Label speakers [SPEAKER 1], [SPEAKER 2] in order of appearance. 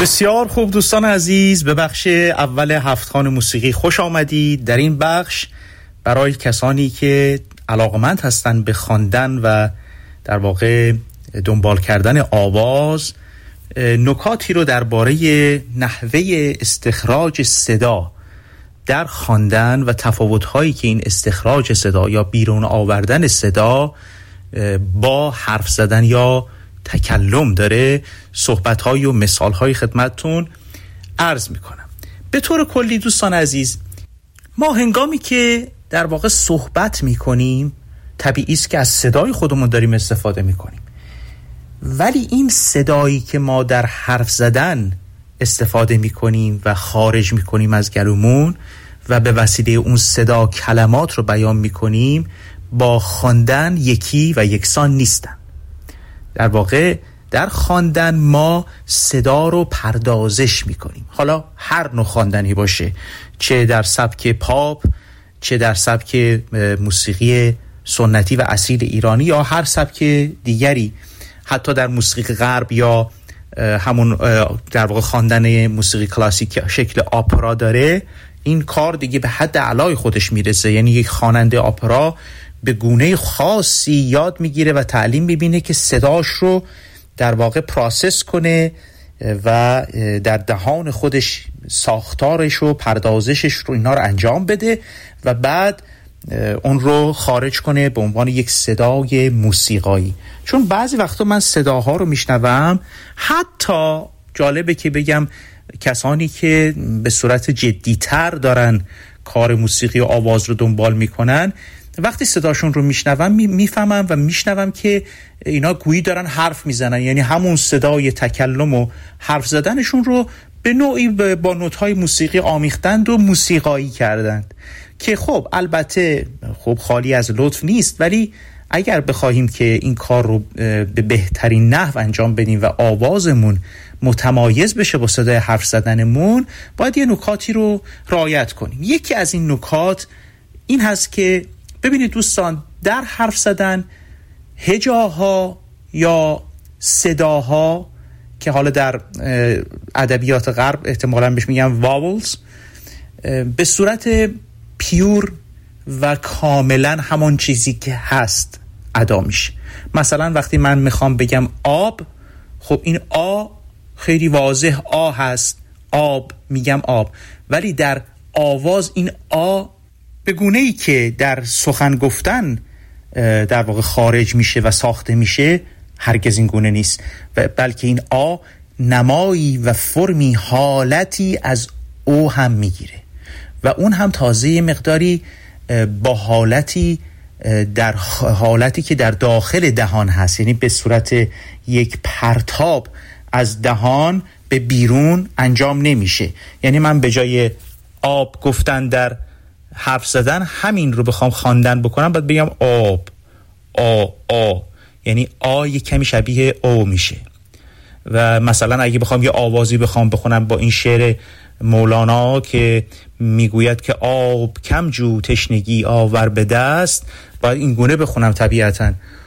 [SPEAKER 1] بسیار خوب دوستان عزیز، به بخش اول هفت‌خوان موسیقی خوش آمدید. در این بخش برای کسانی که علاقمند هستند به خواندن و در واقع دنبال کردن آواز، نکاتی رو درباره نحوه استخراج صدا در خواندن و تفاوت‌هایی که این استخراج صدا یا بیرون آوردن صدا با حرف زدن یا تکلم داره، صحبت‌های و مثال‌های خدمتتون عرض می‌کنم. به طور کلی دوستان عزیز، ما هنگامی که در واقع صحبت می‌کنیم طبیعی است که از صدای خودمون داریم استفاده می‌کنیم، ولی این صدایی که ما در حرف زدن استفاده می‌کنیم و خارج می‌کنیم از گلومون و به وسیله اون صدا کلمات رو بیان می‌کنیم با خواندن یکی و یکسان نیستن. در واقع در خواندن ما صدا رو پردازش میکنیم، حالا هر نوع خواندنی باشه، چه در سبک پاپ، چه در سبک موسیقی سنتی و اصیل ایرانی یا هر سبک دیگری، حتی در موسیقی غرب یا همون در واقع خواندن موسیقی کلاسیک شکل آپرا داره. این کار دیگه به حد اعلای خودش میرسه، یعنی یک خواننده آپرا به گونه خاصی یاد میگیره و تعلیم میبینه که صداش رو در واقع پروسس کنه و در دهان خودش ساختارش و پردازشش رو اینا رو انجام بده و بعد اون رو خارج کنه به عنوان یک صدای موسیقایی. چون بعضی وقتا من صداها رو میشنوم، حتی جالبه که بگم کسانی که به صورت جدی‌تر دارن کار موسیقی و آواز رو دنبال میکنن، وقتی صداشون رو میشنوم میفهمم و میشنوم که اینا گویی دارن حرف میزنن، یعنی همون صدای تکلم و حرف زدنشون رو به نوعی با نوت‌های موسیقی آمیختند و موسیقایی کردند که خب البته خب خالی از لطف نیست، ولی اگر بخواهیم که این کار رو به بهترین نحو انجام بدیم و آوازمون متمایز بشه با صدای حرف زدنمون، باید یه نکاتی رو رعایت کنیم. یکی از این نکات این هست که ببینید دوستان، در حرف زدن هجاها یا صداها که حالا در ادبیات غرب احتمالاً بهش میگن واولز، به صورت پیور و کاملا همون چیزی که هست ادا میشه. مثلا وقتی من میخوام بگم آب، خب این آ خیلی واضح آ هست، آب، میگم آب، ولی در آواز این آ به گونه‌ای که در سخن گفتن در واقع خارج میشه و ساخته میشه هرگز این گونه نیست، و بلکه این آ نمایی و فرمی حالتی از او هم میگیره و اون هم تازه مقداری با حالتی در حالتی که در داخل دهان هست، یعنی به صورت یک پرتاب از دهان به بیرون انجام نمیشه. یعنی من به جای آب گفتن در حرف زدن همین رو بخوام خواندن بکنم باید بگم آب، آ، یعنی آ یک کمی شبیه او میشه. و مثلا اگه بخوام یه آوازی بخوام بخونم با این شعر مولانا که میگوید که آب کم جو تشنگی آور به دست، باید این گونه بخونم طبیعتاً